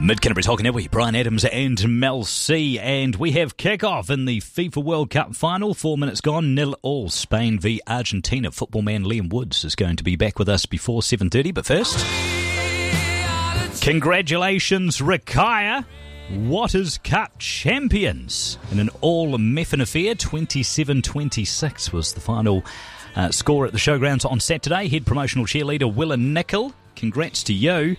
Mid-Canterbury's Hockey Network, Brian Adams and Mel C. And we have kick-off in the FIFA World Cup final. 4 minutes gone, 0-0. Spain v Argentina. Football man Liam Woods is going to be back with us before 7:30. But first, congratulations, Rakaia, Waters Cup champions. In an all-Meffin affair, 27-26 was the final score at the showgrounds on Saturday. Head promotional cheerleader Willa Nicol, congrats to you.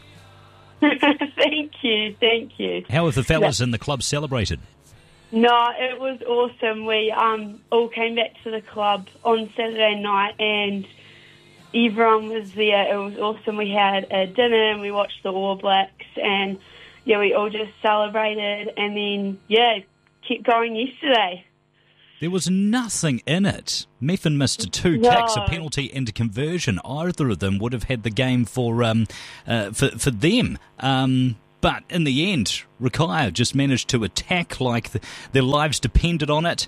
Thank you. How have the fellas in the club celebrated? No, it was awesome. We all came back to the club on Saturday night and everyone was there. It was awesome. We had a dinner and we watched the All Blacks and, we all just celebrated and then, kept going yesterday. There was nothing in it. Meffin missed two kicks, a penalty and a conversion. Either of them would have had the game for them. But in the end, Rakaia just managed to attack like their lives depended on it.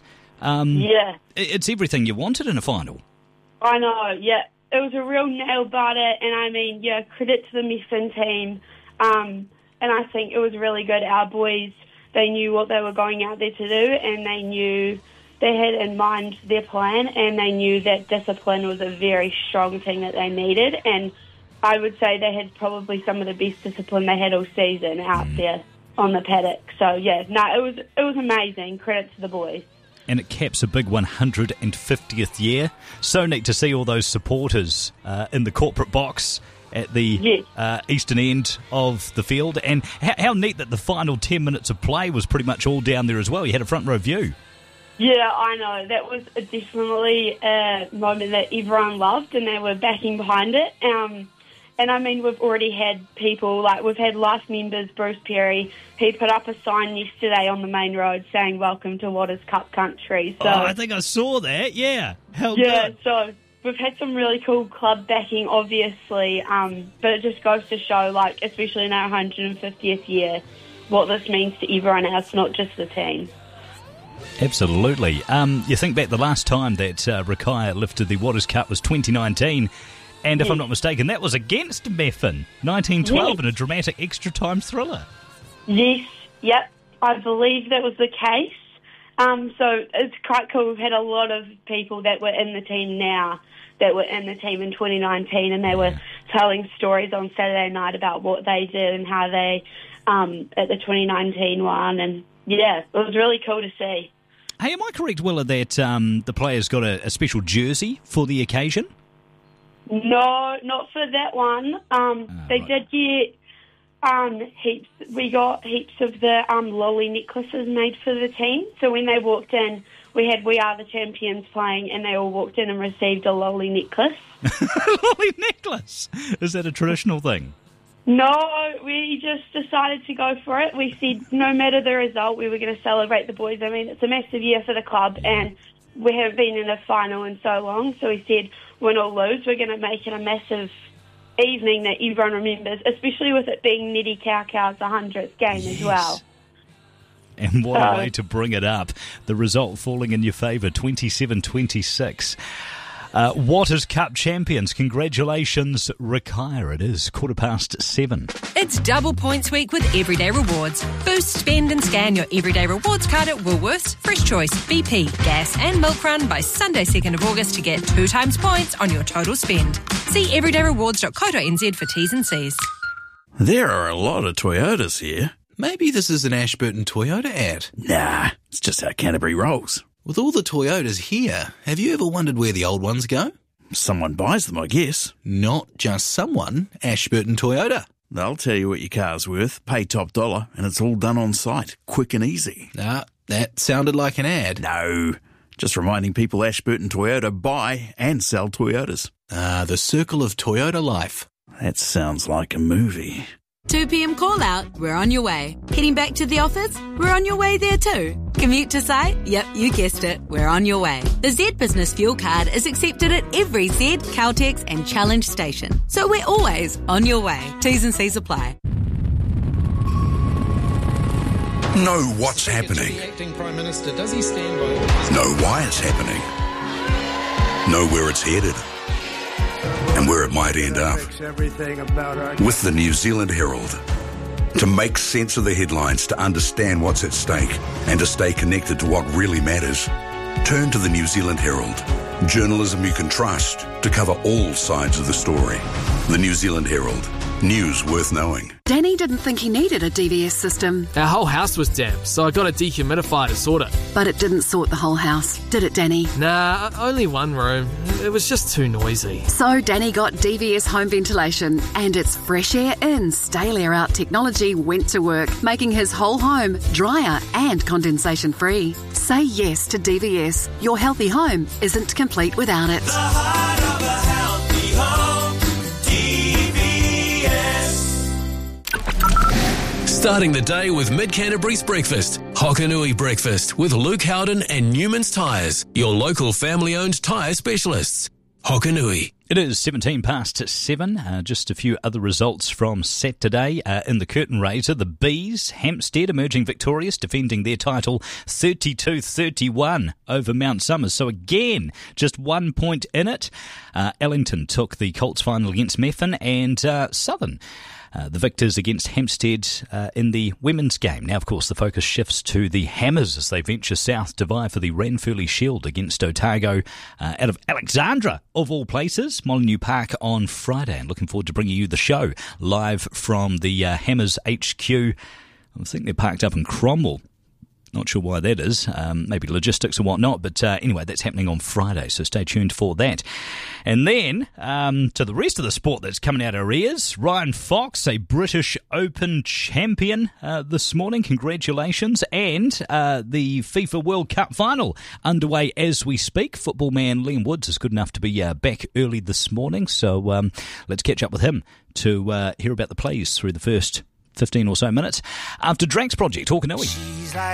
It's everything you wanted in a final. I know, It was a real nail-biter, and credit to the Meffin team. And I think it was really good. Our boys, they knew what they were going out there to do, and they knew they had in mind their plan, and they knew that discipline was a very strong thing that they needed. And I would say they had probably some of the best discipline they had all season out there on the paddock. So, it was amazing. Credit to the boys. And it caps a big 150th year. So neat to see all those supporters in the corporate box at the eastern end of the field. And how neat that the final 10 minutes of play was pretty much all down there as well. You had a front row view. Yeah, I know. That was definitely a moment that everyone loved and they were backing behind it. And we've already had people, we've had Life members, Bruce Perry, he put up a sign yesterday on the main road saying, "Welcome to Waters Cup country." So, I think I saw that, How good. So we've had some really cool club backing, obviously, but it just goes to show, especially in our 150th year, what this means to everyone else, not just the team. Absolutely. You think back the last time that Rakaia lifted the Waters Cup was 2019, and if I'm not mistaken, that was against Meffin, 1912, in a dramatic extra-time thriller. Yes, I believe that was the case. So it's quite cool. We've had a lot of people that were in the team now that were in the team in 2019, and they were telling stories on Saturday night about what they did and how they, at the 2019 one, and it was really cool to see. Hey, am I correct, Willa, that the players got a special jersey for the occasion? No, not for that one. They did get heaps. We got heaps of the lolly necklaces made for the team. So when they walked in, we had "We Are the Champions" playing, and they all walked in and received a lolly necklace. Lolly necklace? Is that a traditional thing? No, we just decided to go for it. We said no matter the result, we were going to celebrate the boys. It's a massive year for the club, and we haven't been in a final in so long. So we said, win or lose, we're going to make it a massive evening that everyone remembers, especially with it being Neddy Kaukau's 100th game as well. And what a way to bring it up. The result falling in your favour, 27-26. Waters Cup champions. Congratulations, Rakaia. It is 7:15. It's double points week with Everyday Rewards. Boost, spend and scan your Everyday Rewards card at Woolworths, Fresh Choice, BP, Gas and Milk Run by Sunday 2nd of August to get 2 times points on your total spend. See everydayrewards.co.nz for T's and C's. There are a lot of Toyotas here. Maybe this is an Ashburton Toyota ad. Nah, it's just how Canterbury rolls. With all the Toyotas here, have you ever wondered where the old ones go? Someone buys them, I guess. Not just someone, Ashburton Toyota. They'll tell you what your car's worth, pay top dollar, and it's all done on site, quick and easy. That sounded like an ad. No, just reminding people Ashburton Toyota buy and sell Toyotas. The circle of Toyota life. That sounds like a movie. 2 p.m. call out, we're on your way. Heading back to the office, we're on your way there too. Commute to site? Yep, you guessed it, we're on your way. The Z Business Fuel Card is accepted at every Z, Caltex and Challenge station. So we're always on your way. T's and C's apply. Know what's happening. The acting Prime Minister, does he stand by? Know why it's happening. Know where it's headed. And where it might end up. With the New Zealand Herald. To make sense of the headlines, to understand what's at stake, and to stay connected to what really matters, turn to the New Zealand Herald. Journalism you can trust to cover all sides of the story. The New Zealand Herald. News worth knowing. Danny didn't think he needed a DVS system. Our whole house was damp, so I got a dehumidifier to sort it. But it didn't sort the whole house, did it, Danny? Nah, only one room. It was just too noisy. So Danny got DVS home ventilation, and its fresh air in, stale air out technology went to work, making his whole home drier and condensation free. Say yes to DVS. Your healthy home isn't complete without it. The heart of a healthy home, DVS. Starting the day with Mid-Canterbury's breakfast. Hokanui Breakfast with Luke Howden and Newman's Tyres, your local family-owned tyre specialists. Hokanui. It is 17 past 7. Just a few other results from Saturday in the curtain raiser. The Bees, Hampstead, emerging victorious, defending their title 32-31 over Mount Somers. So again, just 1 point in it. Ellington took the Colts final against Methven, and Southern the victors against Hampstead in the women's game. Now, of course, the focus shifts to the Hammers as they venture south to vie for the Ranfurly Shield against Otago out of Alexandra, of all places, Molyneux Park on Friday. And looking forward to bringing you the show live from the Hammers HQ. I think they're parked up in Cromwell. Not sure why that is, maybe logistics or whatnot, but anyway, that's happening on Friday, so stay tuned for that. And then, to the rest of the sport that's coming out our ears, Ryan Fox, a British Open champion this morning, congratulations, and the FIFA World Cup final underway as we speak. Football man Liam Woods is good enough to be back early this morning, so let's catch up with him to hear about the plays through the first 15 or so minutes after Drake's project, Hokanui.